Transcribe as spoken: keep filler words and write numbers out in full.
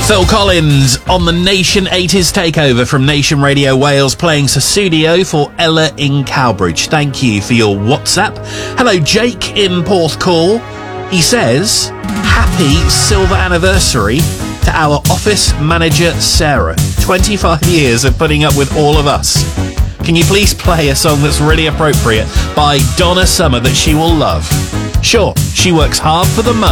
Phil Collins on the Nation eighties Takeover from Nation Radio Wales, playing Sussudio for Ella in Cowbridge. Thank you for your WhatsApp. Hello, Jake in Porthcawl. He says, happy silver anniversary to our office manager, Sarah. twenty-five years of putting up with all of us. Can you please play a song that's really appropriate by Donna Summer that she will love? Sure, she works hard for the money.